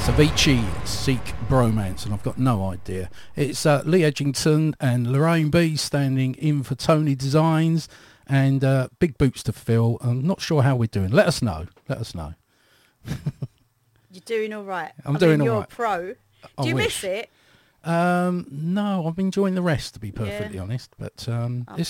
Avicii, Seek Bromance, and I've got no idea. It's Lee Edgington and Lorraine B standing in for Tony Designs, and big boots to fill. I'm not sure how we're doing. Let us know. Let us know. You're doing all right. I'm doing all you're right. a pro. Do you miss it? No, I'm enjoying the rest, to be perfectly honest. But